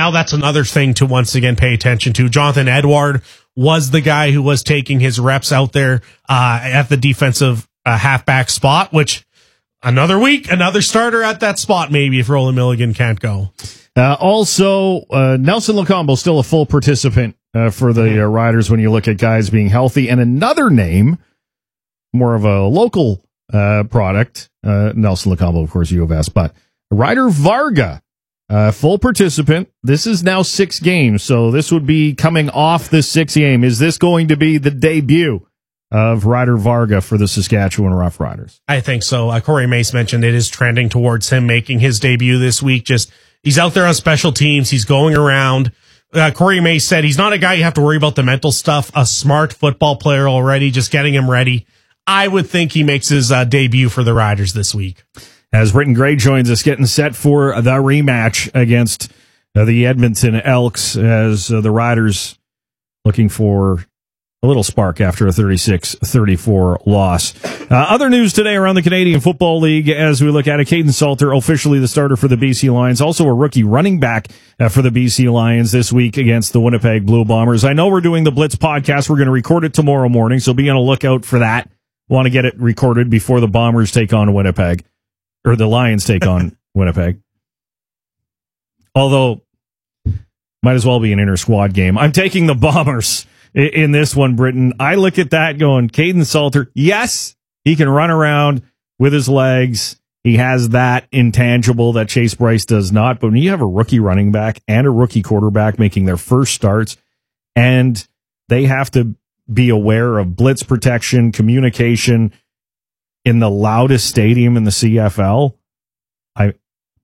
Now that's another thing to once again pay attention to. Jonathan Edward was the guy who was taking his reps out there at the defensive halfback spot, which another week, another starter at that spot maybe if Roland Milligan can't go. Also, Nelson Locombo still a full participant for the Riders when you look at guys being healthy. And another name, more of a local product, Nelson Locombo, of course, U of S, but Ryder Varga, full participant. This is now 6 games, so this would be coming off this 6th game. Is this going to be the debut of Ryder Varga for the Saskatchewan Roughriders? I think so. Corey Mace mentioned it is trending towards him making his debut this week. He's out there on special teams. He's going around. Corey Mace said he's not a guy you have to worry about the mental stuff. A smart football player already, just getting him ready. I would think he makes his debut for the Riders this week. As Britton Gray joins us, getting set for the rematch against the Edmonton Elks, as the Riders looking for a little spark after a 36-34 loss. Other news today around the Canadian Football League as we look at it. Caden Salter, officially the starter for the BC Lions. Also a rookie running back for the BC Lions this week against the Winnipeg Blue Bombers. I know we're doing the Blitz podcast. We're going to record it tomorrow morning, so be on a lookout for that. Want to get it recorded before the Bombers take on Winnipeg, or the Lions take on Winnipeg. Although, might as well be an inter-squad game. I'm taking the Bombers in this one, Britton. I look at that going, Caden Salter, yes, he can run around with his legs. He has that intangible that Chase Bryce does not. But when you have a rookie running back and a rookie quarterback making their first starts, and they have to be aware of blitz protection, communication in the loudest stadium in the CFL, I'm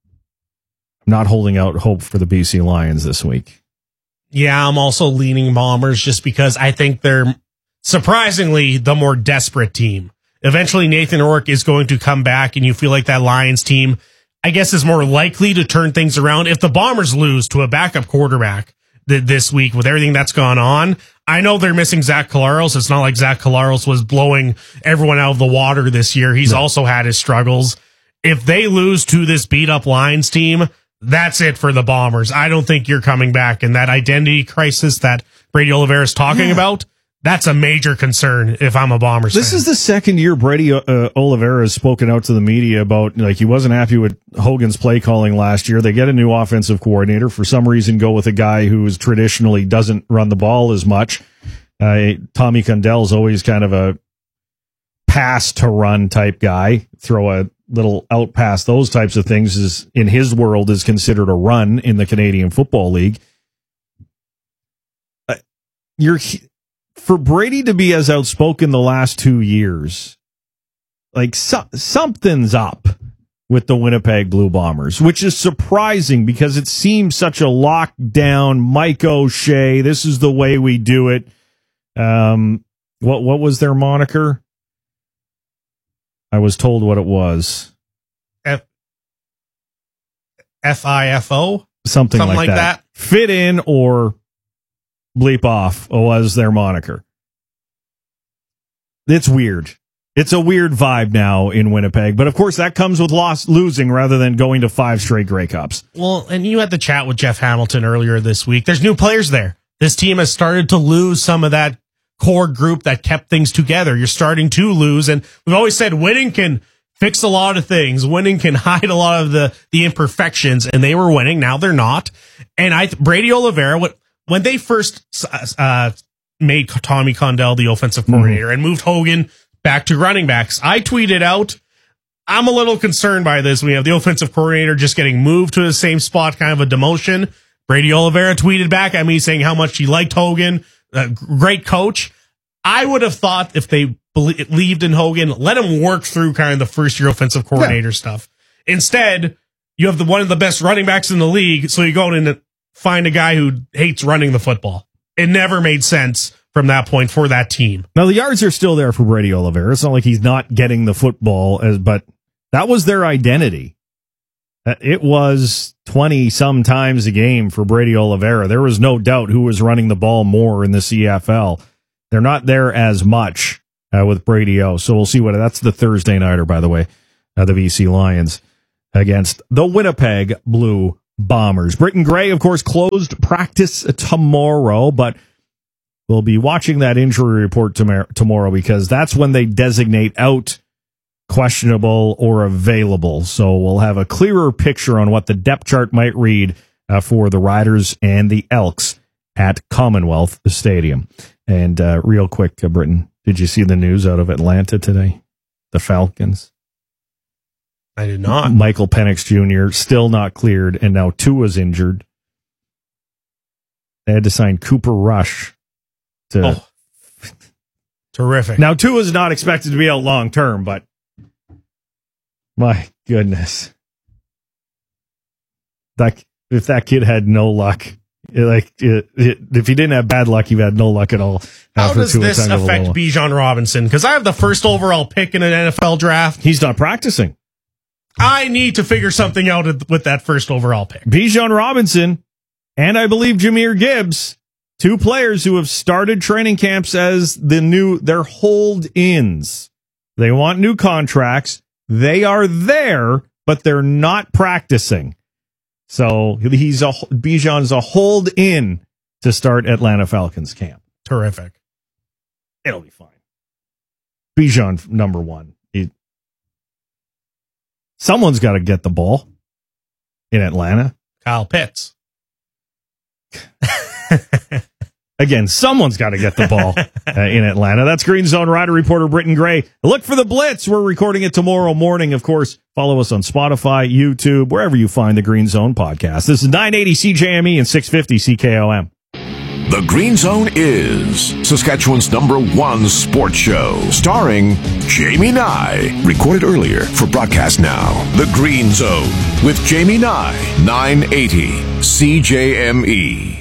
not holding out hope for the BC Lions this week. Yeah, I'm also leaning Bombers just because I think they're surprisingly the more desperate team. Eventually, Nathan Rourke is going to come back, and you feel like that Lions team, I guess, is more likely to turn things around. If the Bombers lose to a backup quarterback this week with everything that's gone on, I know they're missing Zach Collaros. It's not like Zach Collaros was blowing everyone out of the water this year. He's also had his struggles. If they lose to this beat-up Lions team, that's it for the Bombers. I don't think you're coming back. And that identity crisis that Brady Oliveira is talking about, that's a major concern if I'm a Bombers fan. This is the second year Brady Oliveira has spoken out to the media about, like, he wasn't happy with Hogan's play calling last year. They get a new offensive coordinator. For some reason, go with a guy who is traditionally doesn't run the ball as much. Tommy Condell is always kind of a pass to run type guy. Throw a little out pass, those types of things is in his world is considered a run in the Canadian Football League. For Brady to be as outspoken the last 2 years, like something's up with the Winnipeg Blue Bombers, which is surprising because it seems such a lockdown, Mike O'Shea, this is the way we do it. What was their moniker? I was told what it was. FIFO? Something like that. Fit in or bleep off was their moniker. It's weird. It's a weird vibe now in Winnipeg. But, of course, that comes with losing rather than going to 5 straight Grey Cups. Well, and you had the chat with Jeff Hamilton earlier this week. There's new players there. This team has started to lose some of that core group that kept things together. You're starting to lose. And we've always said winning can fix a lot of things. Winning can hide a lot of the imperfections. And they were winning. Now they're not. And Brady Oliveira, when they first made Tommy Condell the offensive coordinator and moved Hogan back to running backs, I tweeted out, I'm a little concerned by this. We have the offensive coordinator just getting moved to the same spot, kind of a demotion. Brady Oliveira tweeted back at me saying how much he liked Hogan, a great coach. I would have thought if they believed in Hogan, let him work through kind of the first-year offensive coordinator stuff. Instead, you have one of the best running backs in the league, so you go in and find a guy who hates running the football. It never made sense from that point for that team. Now, the yards are still there for Brady Oliveira. It's not like he's not getting the football, but that was their identity. It was 20-some times a game for Brady Oliveira. There was no doubt who was running the ball more in the CFL. They're not there as much with Brady O. So we'll see that's the Thursday nighter, by the way, the BC Lions against the Winnipeg Blue Bombers. Britton Gray, of course, closed practice tomorrow, but we'll be watching that injury report tomorrow because that's when they designate out questionable or available. So we'll have a clearer picture on what the depth chart might read for the Riders and the Elks at Commonwealth Stadium. And real quick, Britton, did you see the news out of Atlanta today? The Falcons? I did not. Michael Penix Jr. still not cleared, and now Tua's injured. They had to sign Cooper Rush to. Terrific. Now Tua's not expected to be out long term, but my goodness, if that kid had no luck, if he didn't have bad luck, he had no luck at all. How does this affect Bijan Robinson? Because I have the first overall pick in an NFL draft. He's not practicing. I need to figure something out with that first overall pick. Bijan Robinson and I believe Jahmyr Gibbs, two players who have started training camps as their hold-ins. They want new contracts. They are there, but they're not practicing. So Bijan's a hold-in to start Atlanta Falcons camp. Terrific. It'll be fine. Bijan, number one. Someone's got to get the ball in Atlanta. Kyle Pitts. Again, someone's got to get the ball in Atlanta. That's Green Zone Rider reporter Britton Gray. Look for the Blitz. We're recording it tomorrow morning. Of course, follow us on Spotify, YouTube, wherever you find the Green Zone podcast. This is 980 CJME and 650 CKOM. The Green Zone is Saskatchewan's #1 sports show, starring Jamie Nye. Recorded earlier for broadcast now. The Green Zone with Jamie Nye, 980 CJME.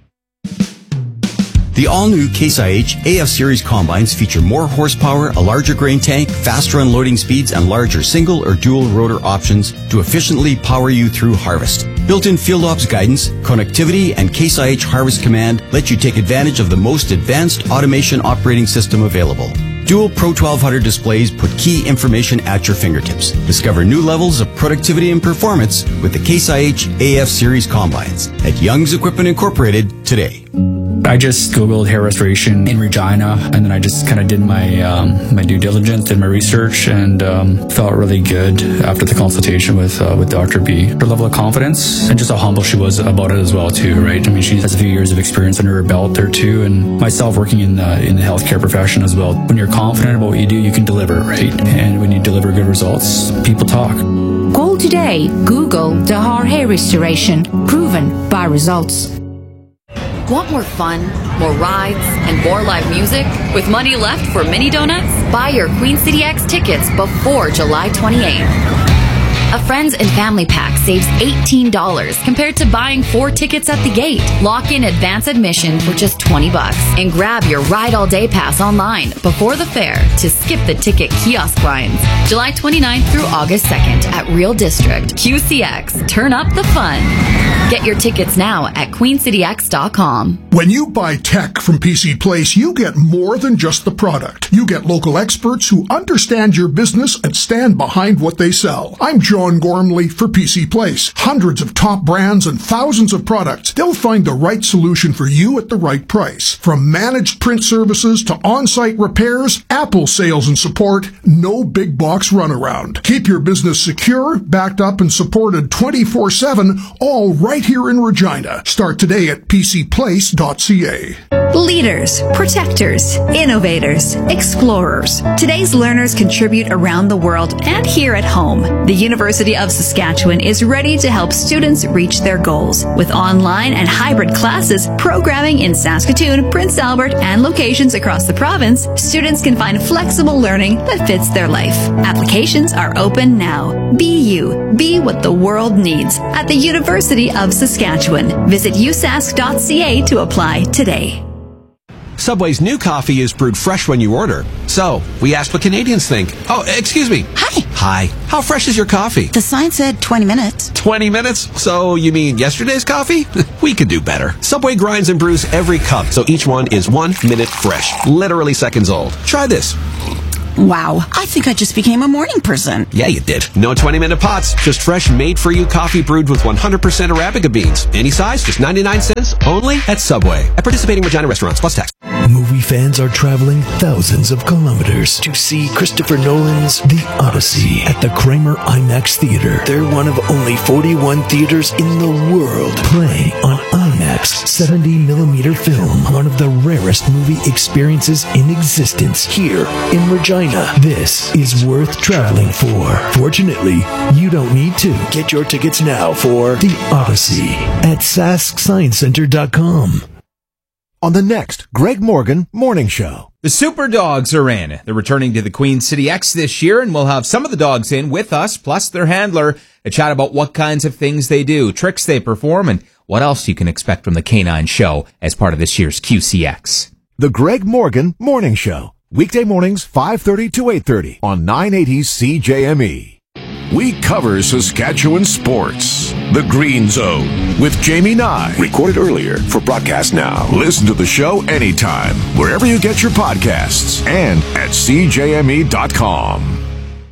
The all-new Case IH AF Series combines feature more horsepower, a larger grain tank, faster unloading speeds, and larger single or dual rotor options to efficiently power you through harvest. Built-in field ops guidance, connectivity, and Case IH Harvest Command let you take advantage of the most advanced automation operating system available. Dual Pro 1200 displays put key information at your fingertips. Discover new levels of productivity and performance with the Case IH AF Series combines at Young's Equipment Incorporated today. I just Googled hair restoration in Regina, and then I just kind of did my my due diligence, did my research, and felt really good after the consultation with Dr. B. Her level of confidence and just how humble she was about it as well, too, right? I mean, she has a few years of experience under her belt there, too, and myself working in the healthcare profession as well. When you're confident about what you do, you can deliver, right? And when you deliver good results, people talk. Call today. Google Dahar Hair Restoration. Proven by results. Want more fun, more rides, and more live music? With money left for mini donuts? Buy your Queen City X tickets before July 28th. A Friends and Family Pack saves $18 compared to buying 4 tickets at the gate. Lock in advance admission for just $20 and grab your Ride All Day Pass online before the fair to skip the ticket kiosk lines. July 29th through August 2nd at Real District. QCX. Turn up the fun. Get your tickets now at queencityx.com. When you buy tech from PC Place, you get more than just the product. You get local experts who understand your business and stand behind what they sell. I'm John Gormley for PC Place. Hundreds of top brands and thousands of products. They'll find the right solution for you at the right price. From managed print services to on-site repairs, Apple sales and support, no big box runaround. Keep your business secure, backed up, and supported 24/7, all right here in Regina. Start today at pcplace.ca. Leaders, protectors, innovators, explorers. Today's learners contribute around the world and here at home. The University of Saskatchewan is ready to help students reach their goals. With online and hybrid classes, programming in Saskatoon, Prince Albert, and locations across the province, students can find flexible learning that fits their life. Applications are open now. Be you. Be what the world needs at the University of Saskatchewan. Visit usask.ca to apply today. Subway's new coffee is brewed fresh when you order. So, we asked what Canadians think. Oh, excuse me. Hi. Hi. How fresh is your coffee? The sign said 20 minutes. 20 minutes? So, you mean yesterday's coffee? We could do better. Subway grinds and brews every cup, so each one is 1 minute fresh. Literally seconds old. Try this. Wow, I think I just became a morning person. Yeah, you did. No 20-minute pots, just fresh made-for-you coffee brewed with 100% Arabica beans. Any size, just 99 cents, only at Subway. At participating Regina restaurants, plus tax. Movie fans are traveling thousands of kilometers to see Christopher Nolan's The Odyssey at the Kramer IMAX Theater. They're one of only 41 theaters in the world playing on IMAX 70mm film, one of the rarest movie experiences in existence here in Regina. This is worth traveling for. Fortunately, you don't need to. Get your tickets now for The Odyssey at SaskScienceCenter.com. On the next Greg Morgan Morning Show. The Super Dogs are in. They're returning to the Queen City X this year, and we'll have some of the dogs in with us, plus their handler, to chat about what kinds of things they do, tricks they perform, and what else you can expect from the Canine Show as part of this year's QCX. The Greg Morgan Morning Show. Weekday mornings, 5:30 to 8:30 on 980 CJME. We cover Saskatchewan sports. The Green Zone with Jamie Nye. Recorded earlier for broadcast now. Listen to the show anytime, wherever you get your podcasts, and at CJME.com.